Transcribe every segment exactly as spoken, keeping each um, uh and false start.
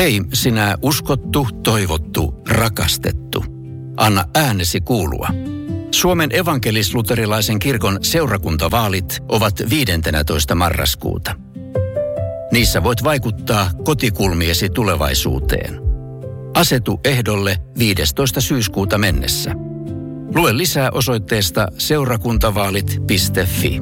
Hei, sinä uskottu, toivottu, rakastettu. Anna äänesi kuulua. Suomen evankelis-luterilaisen kirkon seurakuntavaalit ovat viidentenätoista marraskuuta. Niissä voit vaikuttaa kotikulmiesi tulevaisuuteen. Asetu ehdolle viidestoista syyskuuta mennessä. Lue lisää osoitteesta seurakuntavaalit piste fi.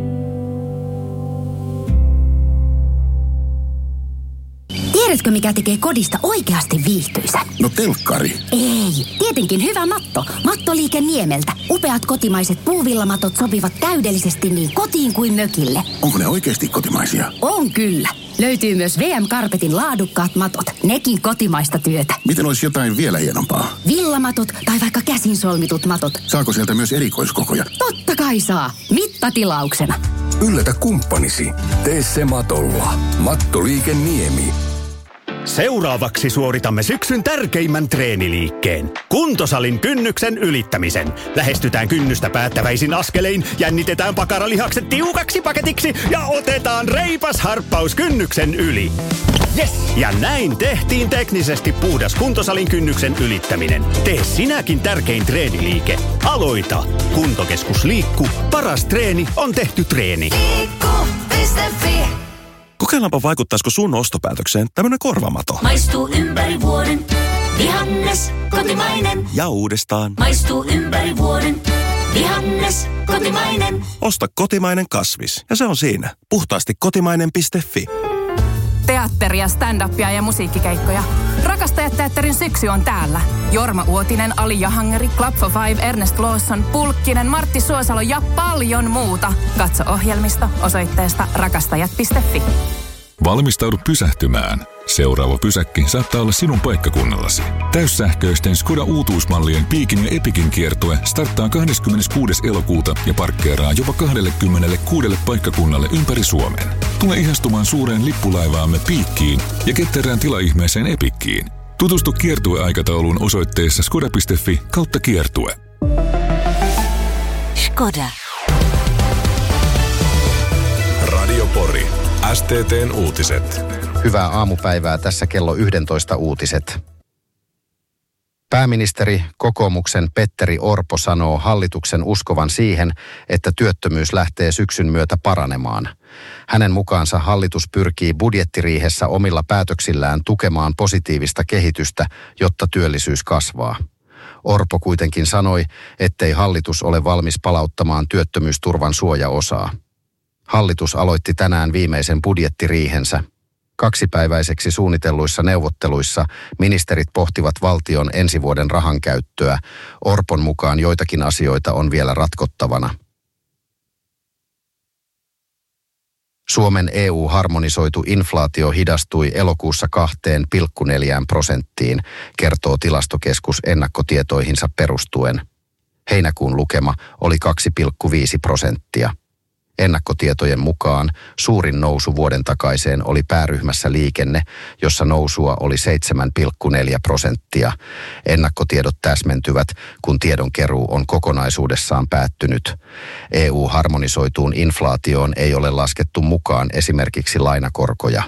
Tiedätkö, mikä tekee kodista oikeasti viihtyisä? No telkkari. Ei, tietenkin hyvä matto. Mattoliike Niemeltä. Upeat kotimaiset puuvillamatot sopivat täydellisesti niin kotiin kuin mökille. Onko ne oikeasti kotimaisia? On kyllä. Löytyy myös V M-Carpetin laadukkaat matot. Nekin kotimaista työtä. Miten olisi jotain vielä hienompaa? Villamatot tai vaikka käsin solmitut matot. Saako sieltä myös erikoiskokoja? Totta kai saa. Mittatilauksena. Yllätä kumppanisi. Tee se matolla. Mattoliike Niemi. Seuraavaksi suoritamme syksyn tärkeimmän treeniliikkeen. Kuntosalin kynnyksen ylittämisen. Lähestytään kynnystä päättäväisin askelein, jännitetään pakaralihakset tiukaksi paketiksi ja otetaan reipas harppaus kynnyksen yli. Yes! Ja näin tehtiin teknisesti puhdas kuntosalin kynnyksen ylittäminen. Tee sinäkin tärkein treeniliike. Aloita! Kuntokeskus Liikku. Paras treeni on tehty treeni. Liikku piste fi. Kokeillaanpa vaikuttaisiko sun ostopäätökseen tämmönen korvamato. Maistuu ympäri vuoden. Vihannes, kotimainen. Ja uudestaan. Maistuu ympäri vuoden. Vihannes, kotimainen. Osta kotimainen kasvis. Ja se on siinä. Puhtaasti kotimainen piste fi. Teatteria, stand-upia ja musiikkikeikkoja. Rakastajateatterin syksy on täällä. Jorma Uotinen, Ali Jahangeri, Club for Five, Ernest Lawson, Pulkkinen, Martti Suosalo ja paljon muuta. Katso ohjelmisto osoitteesta rakastajat piste fi. Valmistaudu pysähtymään. Seuraava pysäkki saattaa olla sinun paikkakunnallasi. Täyssähköisten Skoda uutuusmallien Piikin ja Epikin kiertue starttaa kahdeskymmeneskuudes elokuuta ja parkkeeraa jopa kaksikymmentäkuusi paikkakunnalle ympäri Suomen. Tule ihastumaan suureen lippulaivaamme Piikkiin ja ketterään tilaihmeeseen Epikkiin. Tutustu kiertueaikatauluun osoitteessa skoda piste fi kautta kiertue. Skoda. Radio Pori. S T T:n uutiset. Hyvää aamupäivää, tässä kello yksitoista uutiset. Pääministeri kokoomuksen Petteri Orpo sanoo hallituksen uskovan siihen, että työttömyys lähtee syksyn myötä paranemaan. Hänen mukaansa hallitus pyrkii budjettiriihessä omilla päätöksillään tukemaan positiivista kehitystä, jotta työllisyys kasvaa. Orpo kuitenkin sanoi, ettei hallitus ole valmis palauttamaan työttömyysturvan suojaosaa. Hallitus aloitti tänään viimeisen budjettiriihensä. Kaksipäiväiseksi suunnitelluissa neuvotteluissa ministerit pohtivat valtion ensi vuoden rahankäyttöä. Orpon mukaan joitakin asioita on vielä ratkottavana. Suomen E U-harmonisoitu inflaatio hidastui elokuussa kahteen pilkku neljään prosenttiin, kertoo tilastokeskus ennakkotietoihinsa perustuen. Heinäkuun lukema oli kaksi pilkku viisi prosenttia. Ennakkotietojen mukaan suurin nousu vuoden takaiseen oli pääryhmässä liikenne, jossa nousua oli seitsemän pilkku neljä prosenttia. Ennakkotiedot täsmentyvät, kun tiedonkeruu on kokonaisuudessaan päättynyt. E U-harmonisoituun inflaatioon ei ole laskettu mukaan esimerkiksi lainakorkoja.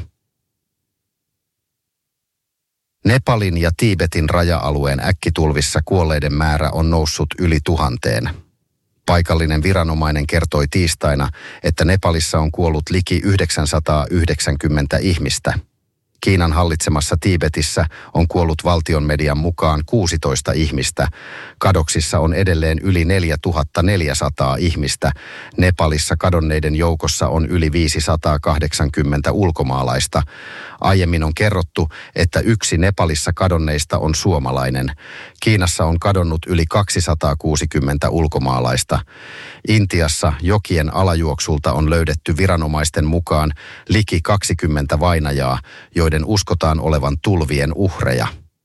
Nepalin ja Tiibetin raja-alueen äkkitulvissa kuolleiden määrä on noussut yli tuhanteen. Paikallinen viranomainen kertoi tiistaina, että Nepalissa on kuollut liki yhdeksänsataayhdeksänkymmentä ihmistä. Kiinan hallitsemassa Tiibetissä on kuollut valtion median mukaan kuusitoista ihmistä. Kadoksissa on edelleen yli neljätuhattaneljäsataa ihmistä. Nepalissa kadonneiden joukossa on yli viisisataakahdeksankymmentä ulkomaalaista. Aiemmin on kerrottu, että yksi Nepalissa kadonneista on suomalainen. Kiinassa on kadonnut yli kaksisataakuusikymmentä ulkomaalaista. Intiassa jokien alajuoksulta on löydetty viranomaisten mukaan liki kaksikymmentä vainajaa, joiden uskotaan olevan tulvien uhreja.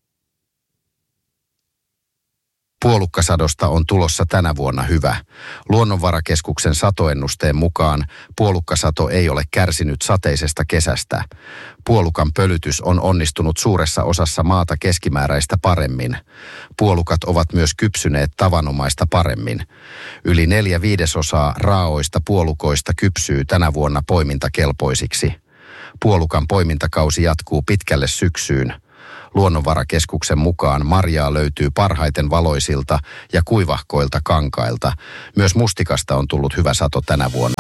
Puolukkasadosta on tulossa tänä vuonna hyvä. Luonnonvarakeskuksen satoennusteen mukaan puolukkasato ei ole kärsinyt sateisesta kesästä. Puolukan pölytys on onnistunut suuressa osassa maata keskimääräistä paremmin. Puolukat ovat myös kypsyneet tavanomaista paremmin. Yli neljä viidesosaa raaoista puolukoista kypsyy tänä vuonna poimintakelpoisiksi. Puolukan poimintakausi jatkuu pitkälle syksyyn. Luonnonvarakeskuksen mukaan marjaa löytyy parhaiten valoisilta ja kuivahkoilta kankailta. Myös mustikasta on tullut hyvä sato tänä vuonna.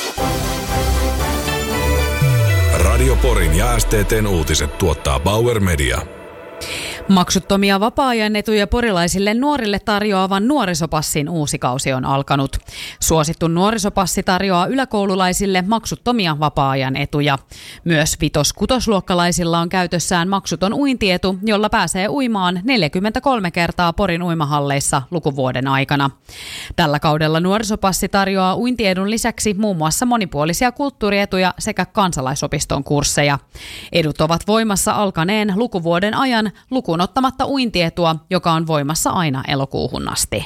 Radio Porin ja S T T:n uutiset tuottaa Bauer Media. Maksuttomia vapaa-ajan etuja porilaisille nuorille tarjoavan nuorisopassin uusi kausi on alkanut. Suosittu nuorisopassi tarjoaa yläkoululaisille maksuttomia vapaa-ajan etuja. Myös vitos-kutosluokkalaisilla on käytössään maksuton uintietu, jolla pääsee uimaan neljäkymmentäkolme kertaa Porin uimahalleissa lukuvuoden aikana. Tällä kaudella nuorisopassi tarjoaa uintiedun lisäksi muun muassa monipuolisia kulttuurietuja sekä kansalaisopiston kursseja. Edut ovat voimassa alkaneen lukuvuoden ajan lukuun ottamatta uintietua, joka on voimassa aina elokuuhun asti.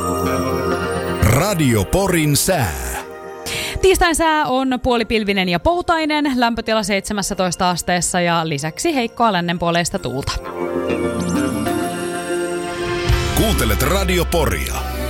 Radio Porin sää. Tiistain sää on puolipilvinen ja poutainen, lämpötila seitsemäntoista asteessa ja lisäksi heikkoa lännenpuoleista tuulta. Kuuntelet Radio Poria.